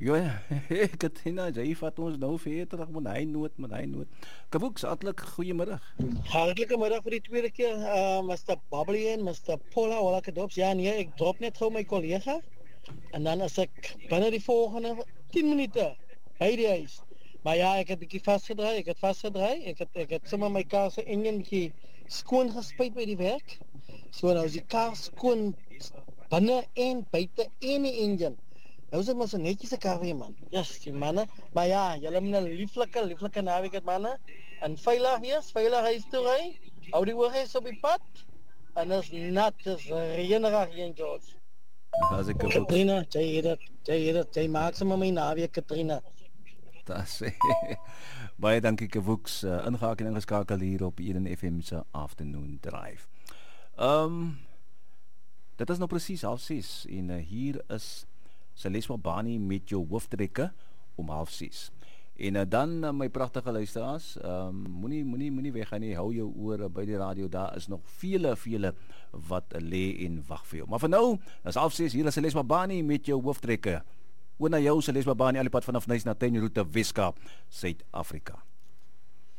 Ja, Katrina, jy vat ons nou weer terug met hy noot. Kawoeks, hartlik goeiemiddag. Hartlike middag vir die tweede keer, Mr. Bubbly en Mr. Paula, welke dops. Ja, nee, ek drop net gou my collega. En dan as ek binne die volgende 10 minute by die huis. Maar ja, ek het 'n bietjie vasgedraai. Ek het sommer my kar se enjin bietjie skoon gespuit by die werk. So nou is die kar skoon binne en buite en die enjin. Nou is dit mos 'n netjiese kar weer, man. Yes, die manne. Maar ja, julle moet 'n lieflike naweek hê, manne. En veilig huis toe ry. Hou die oortjies op die pad. En is nat, is reënerig hier in George. As ek Katrina, jy maak sommer my naweek, Katrina. Das baie dankie Kawoeks, ingehaak en ingeskakel hier op Eden FM se Afternoon Drive. Dit is nou presies 6:30 en hier is Celeste Bani met jou hoofdtrekke om 6:30. En dan my pragtige luisteraars, moenie weggaan nie, hou jou ore by die radio, daar is nog vele wat lê en wag vir jou. Maar vir nou, is 6:30, hier is Celeste Bani met jou hoofdtrekke. Oor na jou, Celeste Bani, al die pad vanaf Nys na Tuinroete, Weskaap, Suid-Afrika.